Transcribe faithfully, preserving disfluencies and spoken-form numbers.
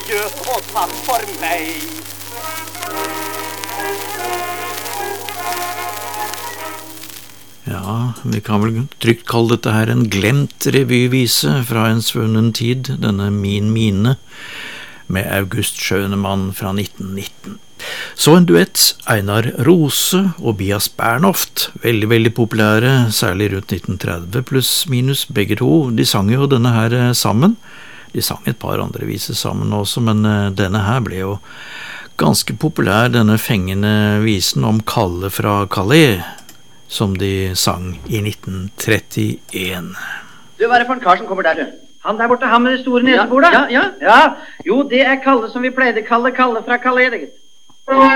adjø og takk for meg. Ja, vi kan vel trygt kalle dette her en glemt revyvise fra en svunnen tid, denne Min Mine, med August Schønemann fra nitten nitten. Så en duett, Einar Rose og Bias Bernhoft, veldig, veldig populære, særlig rundt nitten tretti, pluss minus begge to. De sang jo denne her sammen. De sang et par andre viser sammen også, men denne her ble jo ganske populær, denne fengende visen om Kalle fra Calais, som de sang i nitten trettien. Du, hva er det for en kar som kommer der, du? Han der borte, han med det store nesebordet? Ja, ja, ja. Ja, jo, det er Kalle som vi pleide kalle Kalle fra Calais, det gitt.